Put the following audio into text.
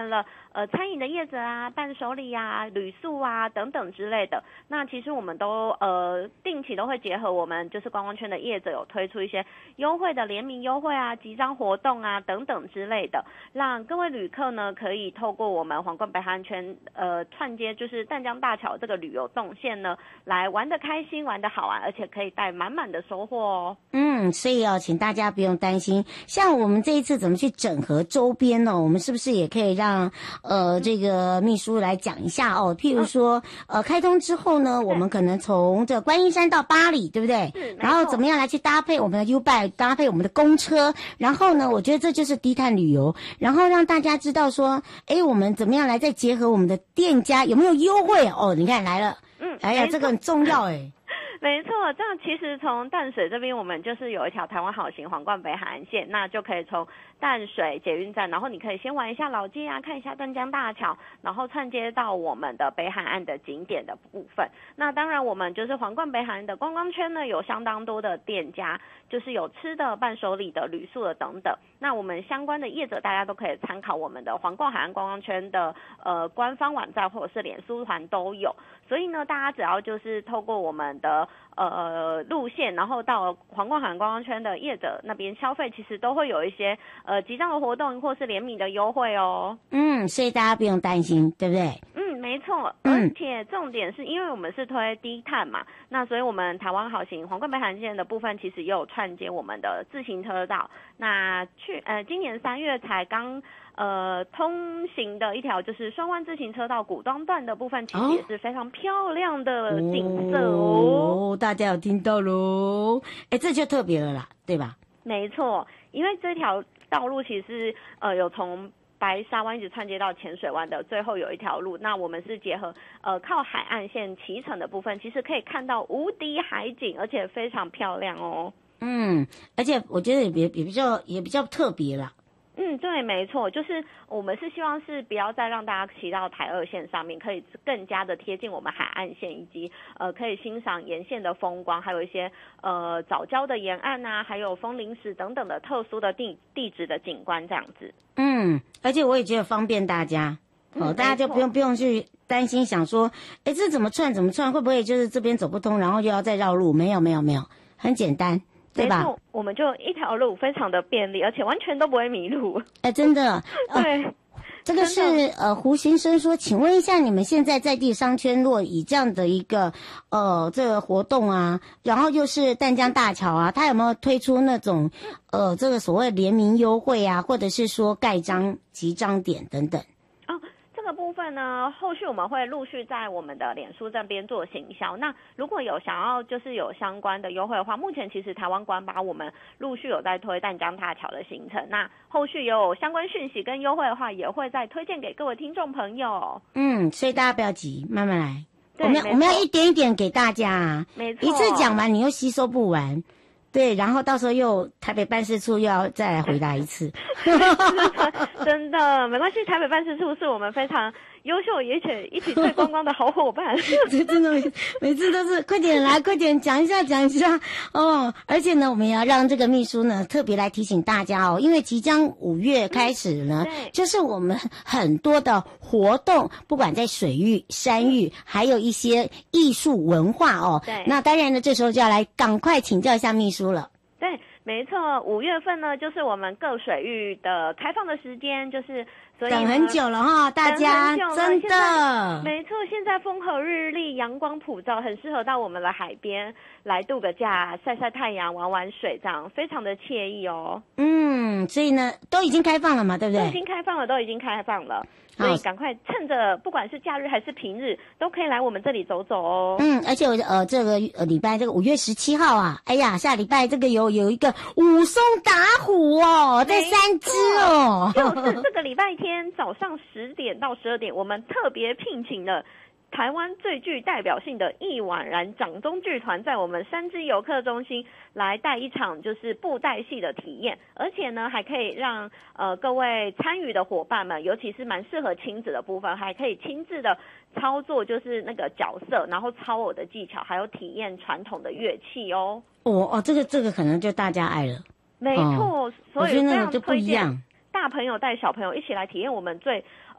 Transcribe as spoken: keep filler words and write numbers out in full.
了呃餐饮的业者啊、伴手礼啊、旅宿啊等等之类的。那其实我们都呃定期都会结合我们就是观光圈的业者，有推出一些优惠的联名优惠啊、集章活动啊等等之类的，让各位旅客呢可以透过我们皇冠北海岸圈呃串接就是淡江大桥这个旅游动线呢，来玩得开心、玩得好玩，而且可以带满满的收获哦。 嗯，所以哦，请大家不用担心。像我们这一次怎么去整合周边呢？我们是不是也可以让呃这个秘书来讲一下哦？譬如说，呃，开通之后呢，我们可能从这观音山到八里，对不对？ 是。 然后怎么样来去搭配我们的 U-Bike， 搭配我们的公车？然后呢，我觉得这就是低碳旅游，然后让大家知道说，哎，我们怎么样来再结合我们的店家有没有优惠哦？你看来了， 嗯， 哎呀，这个很重要哎。 没错，这样其实从淡水这边，我们就是有一条台湾好行皇冠北海岸线，那就可以从淡水捷运站，然后你可以先玩一下老街啊，看一下淡江大桥，然后串接到我们的北海岸的景点的部分。那当然，我们就是皇冠北海岸的观光圈呢，有相当多的店家，就是有吃的、伴手礼的、旅宿的等等。那我们相关的业者，大家都可以参考我们的皇冠海岸观光圈的呃官方网站或者是脸书团都有。所以呢，大家只要就是透过我们的呃路线，然后到皇冠海岸观光圈的业者那边消费，其实都会有一些呃集章的活动或是联名的优惠哦。 嗯，所以大家不用担心，对不对？ 嗯，没错。而且重点是因为我们是推低碳嘛，那所以我们台湾好行皇冠北海岸线的部分，其实也有串接我们的自行车道。那去呃今年三月才刚。呃，通行的一条就是双湾自行车道古东段的部分，其实也是非常漂亮的景色哦。 哦，大家有听到喽？哎，这就特别了啦，对吧？ 没错，因为这条道路其实呃有从白沙湾一直串接到浅水湾的最后有一条路，那我们是结合呃靠海岸线骑乘的部分，其实可以看到无敌海景，而且非常漂亮哦。 嗯，而且我觉得也比也比较也比较特别啦。 嗯，对，没错，就是我们是希望是不要再让大家骑到台二线上面，可以更加的贴近我们海岸线，以及呃可以欣赏沿线的风光，还有一些呃早礁的沿岸啊，还有枫林石等等的特殊的地地质的景观这样子。 嗯，而且我也觉得方便大家，哦， 嗯、 大家就不用不用去担心想说，哎，这怎么串怎么串，会不会就是这边走不通，然后又要再绕路？没有没有没有，很简单。对吧？ 没错，我们就一条路非常的便利，而且完全都不会迷路。 哎，真的， 对， 呃、这个是呃胡先生说，请问一下，你们现在在地商圈若以这样的一个呃这个活动啊，然后又是淡江大桥啊，他有没有推出那种呃这个所谓联名优惠啊，或者是说盖章集章点等等？ 这个部分呢，后续我们会陆续在我们的脸书这边做行销。那如果有想要就是有相关的优惠的话，目前其实台湾观巴我们陆续有在推淡江大桥的行程。那后续有相关讯息跟优惠的话，也会再推荐给各位听众朋友。 嗯，所以大家不要急，慢慢来。 对， 我们我们要一点一点给大家啊， 没错， 一次讲完你又吸收不完。对，然后到时候又台北办事处又要再来回答一次。 真的没关系，台北办事处是我们非常优秀而且一起推观光的好伙伴。 真的每每次都是快点来，快点讲一下讲一下哦。而且呢，我们也要让这个秘书呢特别来提醒大家哦，因为即将五月开始呢， 嗯、 就是我们很多的活动，不管在水域、山域，还有一些艺术文化哦。 对， 那当然呢，这时候就要来赶快请教一下秘书了。 对，没错，五月份呢，就是我们各水域的开放的时间，就是所以等很久了哈，大家真的没错，现在风和日丽，阳光普照，很适合到我们的海边来度个假，晒晒太阳，玩玩水，这样非常的惬意哦。 嗯，所以呢，都已经开放了嘛，对不对？ 都已经开放了，都已经开放了。所以赶快趁着不管是假日还是平日，都可以来我们这里走走哦。 嗯，而且我呃这个呃礼拜这个五月十七号啊，哎呀，下礼拜这个有有一个武松打虎哦，这三只哦， 就是这个礼拜天早上十点到十二点，我们特别聘请了台湾最具代表性的易婉然掌中剧团，在我们三芝游客中心来带一场就是布袋戏的体验，而且呢还可以让呃各位参与的伙伴们，尤其是蛮适合亲子的部分，还可以亲自的操作就是那个角色，然后操偶的技巧，还有体验传统的乐器哦。 哦哦，这个这个可能就大家爱了。 没错， 哦、 所以我觉得那个就不一样。 大朋友带小朋友一起来体验我们最